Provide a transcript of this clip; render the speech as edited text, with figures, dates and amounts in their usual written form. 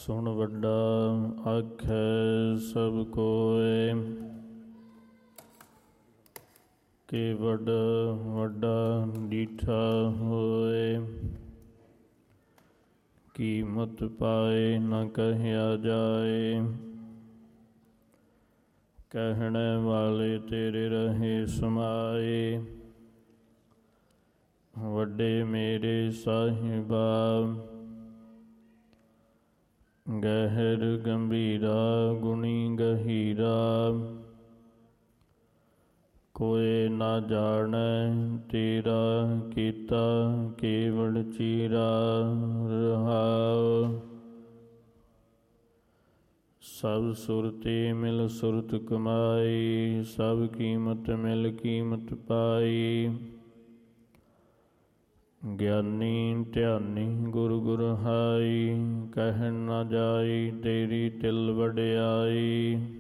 ਸੁਣ ਵੱਡਾ ਆਖੈ ਸਭ ਕੋਇ, ਕਿ ਵੱਡਾ ਡੀਠਾ ਹੋਏ। ਕੀਮਤ ਪਾਏ ਨ ਕਹਿਆ ਜਾਏ, ਕਹਿਣੇ ਵਾਲੇ ਤੇਰੇ ਰਹੇ ਸਮਾਏ। ਵੱਡੇ ਮੇਰੇ ਸਾਹਿਬਾ, ਗਹਿਰ ਗੰਭੀਰਾ ਗੁਣੀ ਗਹੀਰਾ। ਕੋਇ ਨਾ ਜਾਣੈ ਤੇਰਾ ਕੀਤਾ ਕੇਵਲ ਚੀਰਾ। ਰਹਾਉ ਸਭ ਸੁਰਤੀ ਮਿਲ ਸੁਰਤ ਕਮਾਈ, ਸਭ ਕੀਮਤ ਮਿਲ ਕੀਮਤ ਪਾਈ। ਗਿਆਨੀ ਧਿਆਨੀ ਗੁਰ ਗੁਰ ਹਾਈ, ਕਹਿ ਨਾ ਜਾਈ ਤੇਰੀ ਤਿਲ ਵਡਿਆਈ।